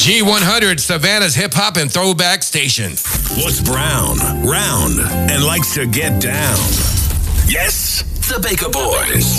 G100, Savannah's hip hop and throwback station. What's brown, round, and likes to get down? Yes, the Baker Boys.